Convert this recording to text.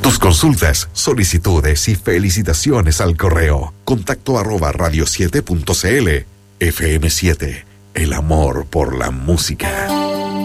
Tus consultas, solicitudes y felicitaciones al correo contacto@radio7.cl. FM7, el amor por la música.